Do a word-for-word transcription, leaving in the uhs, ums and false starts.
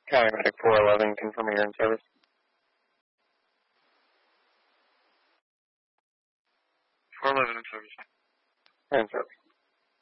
County Medic four eleven, confirming you're in service. four eleven in service. You're in service.